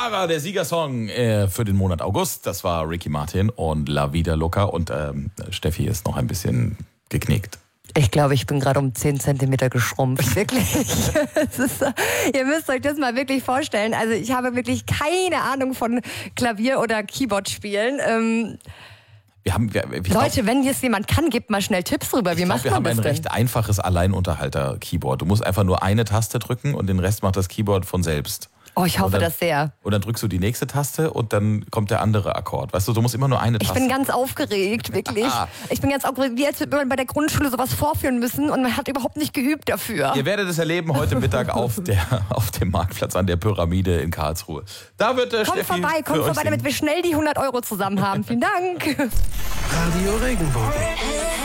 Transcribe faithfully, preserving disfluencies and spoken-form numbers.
Para, der Siegersong äh, für den Monat August. Das war Ricky Martin und La Vida Loca. Und ähm, Steffi ist noch ein bisschen geknickt. Ich glaube, ich bin gerade um zehn Zentimeter geschrumpft. Wirklich. Es ist, ihr müsst euch das mal wirklich vorstellen. Also ich habe wirklich keine Ahnung von Klavier- oder Keyboard-Spielen. Ähm, wir haben, wir, wir Leute, glaub, wenn jetzt jemand kann, gebt mal schnell Tipps rüber. Wie ich glaub, macht wir man haben das ein denn? recht einfaches Alleinunterhalter-Keyboard. Du musst einfach nur eine Taste drücken und den Rest macht das Keyboard von selbst. Oh, ich hoffe dann, das sehr. Und dann drückst du die nächste Taste und dann kommt der andere Akkord. Weißt du, du musst immer nur eine Taste. Ich bin ganz aufgeregt, wirklich. Ah. Ich bin ganz aufgeregt, wie als würde man bei der Grundschule sowas vorführen müssen und man hat überhaupt nicht geübt dafür. Ihr werdet es erleben heute Mittag auf, der, auf dem Marktplatz an der Pyramide in Karlsruhe. Da wird äh, Kommt Steffi vorbei, kommt vorbei, damit wir schnell die hundert Euro zusammen haben. Vielen Dank. Radio Regenbogen.